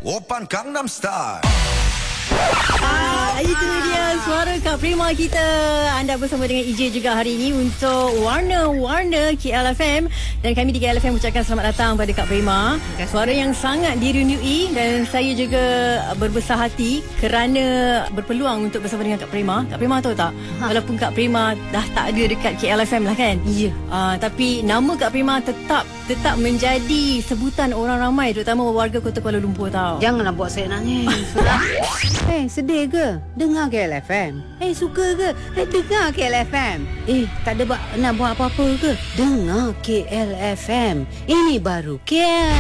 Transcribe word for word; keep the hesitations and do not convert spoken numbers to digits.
Oppan Gangnam Style. Ah, itu dia suara Kak Prima kita. Anda bersama dengan E J juga hari ini untuk Warna-Warna K L F M. Dan kami di K L F M ucapkan selamat datang pada Kak Prima. Suara yang sangat dirindui. Dan saya juga berbesar hati kerana berpeluang untuk bersama dengan Kak Prima. Kak Prima tahu tak, ha. walaupun Kak Prima dah tak ada dekat K L F M lah kan, Ya. uh, tapi nama Kak Prima tetap tetap menjadi sebutan orang ramai, terutama warga Kota Kuala Lumpur tau. Janganlah buat saya nangis. Eh, sedih ke? Dengar K L F M. Eh, suka ke? Eh, dengar K L F M. Eh, tak ada buat, nak buat apa-apa ke? Dengar K L F M. Ini baru K L.